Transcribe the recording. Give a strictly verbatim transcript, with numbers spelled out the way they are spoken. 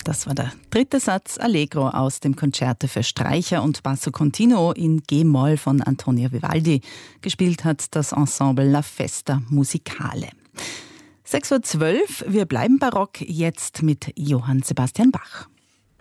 Das war der dritte Satz Allegro aus dem Concerto für Streicher und Basso Continuo in G-Moll von Antonio Vivaldi. Gespielt hat das Ensemble La Festa Musicale. sechs Uhr zwölf, wir bleiben barock, jetzt mit Johann Sebastian Bach.